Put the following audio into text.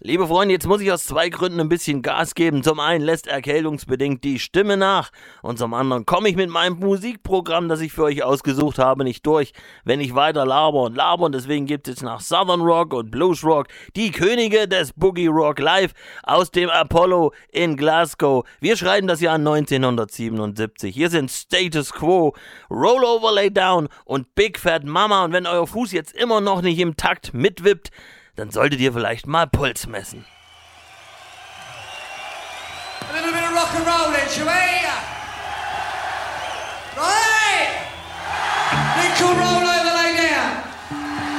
Liebe Freunde, jetzt muss ich aus 2 Gründen ein bisschen Gas geben. Zum einen lässt erkältungsbedingt die Stimme nach und zum anderen komme ich mit meinem Musikprogramm, das ich für euch ausgesucht habe, nicht durch, wenn ich weiter laber und deswegen gibt es nach Southern Rock und Blues Rock die Könige des Boogie Rock live aus dem Apollo in Glasgow. Wir schreiben das Jahr 1977. Hier sind Status Quo, Roll Over, Lay Down und Big Fat Mama, und wenn euer Fuß jetzt immer noch nicht im Takt mitwippt, dann solltet ihr vielleicht mal Puls messen. A little bit of rock and roll then, shall we? Right! Nickel roll